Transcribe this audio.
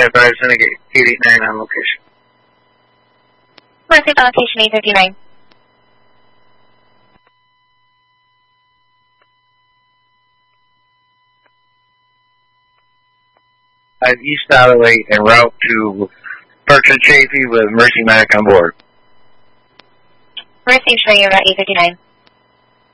advise Renegade 889 on location. Market on location 839. I have East Alloway en route to Berkshire Chafee with Mercy Mac on board. Mercy showing you route 839.